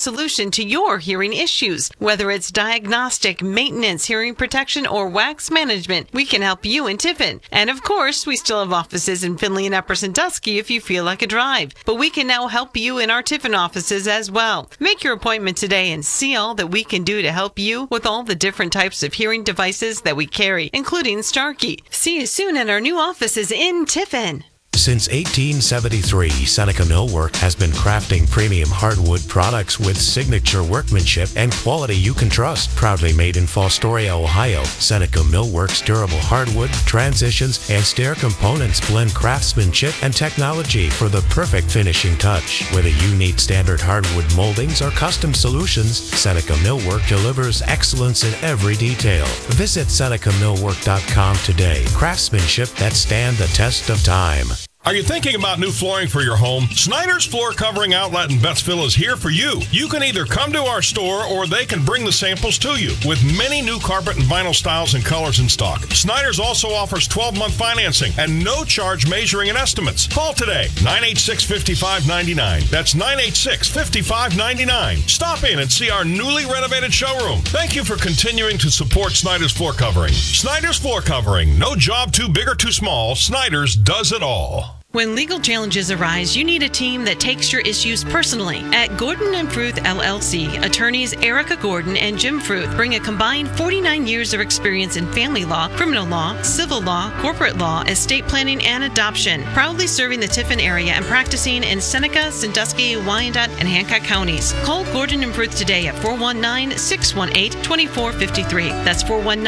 solution to your hearing issues. Whether it's diagnostic, maintenance, hearing protection, or wax management, we can help you in Tiffin. And of course, we still have offices in Findlay and Upper Sandusky if you feel like a drive. But we can now help you in our Tiffin offices as well. Make your appointment today and see all that we can do to help you with all the different types of hearing devices that we carry, including Starkey. See you soon at our new offices in Tiffin. Since 1873, Seneca Millwork has been crafting premium hardwood products with signature workmanship and quality you can trust. Proudly made in Fostoria, Ohio, Seneca Millwork's durable hardwood, transitions, and stair components blend craftsmanship and technology for the perfect finishing touch. Whether you need standard hardwood moldings or custom solutions, Seneca Millwork delivers excellence in every detail. Visit SenecaMillwork.com today. Craftsmanship that stand the test of time. Are you thinking about new flooring for your home? Snyder's Floor Covering Outlet in Bettsville is here for you. You can either come to our store or they can bring the samples to you with many new carpet and vinyl styles and colors in stock. Snyder's also offers 12-month financing and no charge measuring and estimates. Call today, 986-5599. That's 986-5599. Stop in and see our newly renovated showroom. Thank you for continuing to support Snyder's Floor Covering. Snyder's Floor Covering. No job too big or too small. Snyder's does it all. When legal challenges arise, you need a team that takes your issues personally. At Gordon & Fruth LLC, attorneys Erica Gordon and Jim Fruth bring a combined 49 years of experience in family law, criminal law, civil law, corporate law, estate planning, and adoption. Proudly serving the Tiffin area and practicing in Seneca, Sandusky, Wyandotte, and Hancock counties. Call Gordon & Fruth today at 419-618-2453. That's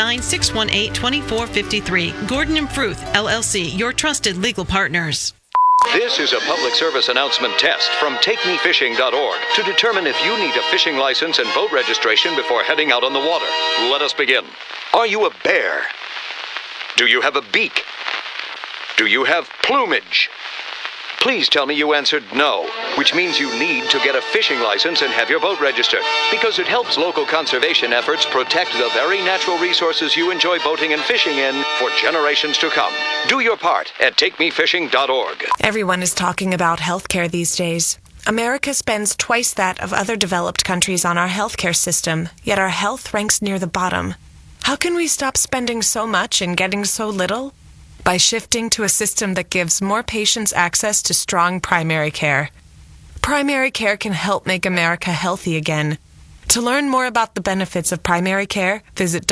419-618-2453. Gordon & Fruth LLC, your trusted legal partners. This is a public service announcement test from TakeMeFishing.org to determine if you need a fishing license and boat registration before heading out on the water. Let us begin. Are you a bear? Do you have a beak? Do you have plumage? Please tell me you answered no, which means you need to get a fishing license and have your boat registered, because it helps local conservation efforts protect the very natural resources you enjoy boating and fishing in for generations to come. Do your part at TakeMeFishing.org. Everyone is talking about healthcare these days. America spends twice that of other developed countries on our healthcare system, yet our health ranks near the bottom. How can we stop spending so much and getting so little? By shifting to a system that gives more patients access to strong primary care. Primary care can help make America healthy again. To learn more about the benefits of primary care, visit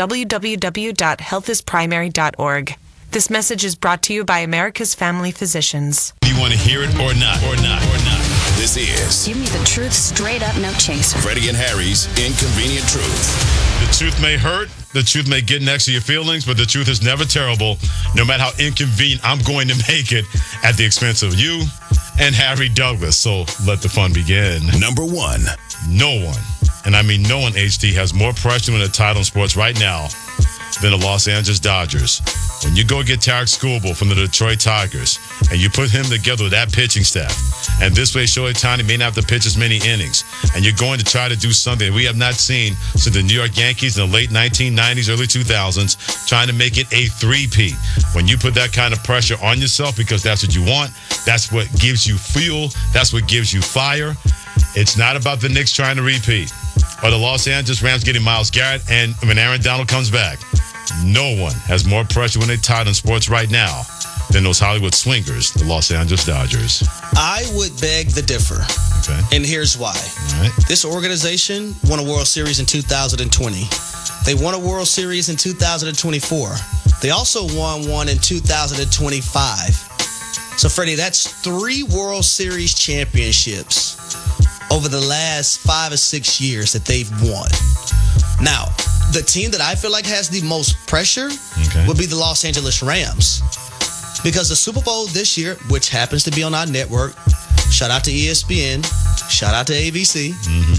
www.healthisprimary.org. This message is brought to you by America's Family Physicians. Do you want to hear it or not? This is Give me the truth straight up, no chaser. Freddie and Harry's Inconvenient Truth. The truth may hurt, the truth may get next to your feelings, but the truth is never terrible. No matter how inconvenient I'm going to make it at the expense of you and Harry Douglas. So let the fun begin. Number one. No one, and I mean no one, HD, has more pressure in the title in sports right now than the Los Angeles Dodgers. When you go get Tarek Skubal from the Detroit Tigers and you put him together with that pitching staff, and this way Shohei Ohtani may not have to pitch as many innings, and you're going to try to do something we have not seen since the New York Yankees in the late 1990s, early 2000s, trying to make it a three-peat. When you put that kind of pressure on yourself because that's what you want, that's what gives you fuel, that's what gives you fire. It's not about the Knicks trying to repeat or the Los Angeles Rams getting Myles Garrett and when Aaron Donald comes back. No one has more pressure when they title in sports right now than those Hollywood swingers, the Los Angeles Dodgers. I would beg to differ. Okay. And here's why. All right. This organization won a World Series in 2020. They won a World Series in 2024. They also won one in 2025. So, Freddie, that's 3 World Series championships over the last 5 or 6 years that they've won. Now, the team that I feel like has the most pressure would be the Los Angeles Rams. Because the Super Bowl this year, which happens to be on our network, shout out to ESPN, shout out to ABC,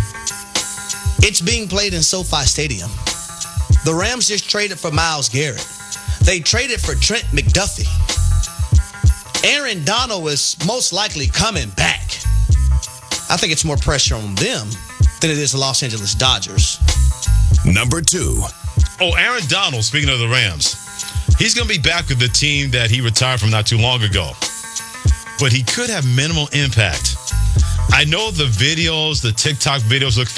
it's being played in SoFi Stadium. The Rams just traded for Myles Garrett. They traded for Trent McDuffie. Aaron Donald is most likely coming back. I think it's more pressure on them than it is the Los Angeles Dodgers. Number two. Oh, Aaron Donald, speaking of the Rams, he's going to be back with the team that he retired from not too long ago. But he could have minimal impact. I know the videos, the TikTok videos look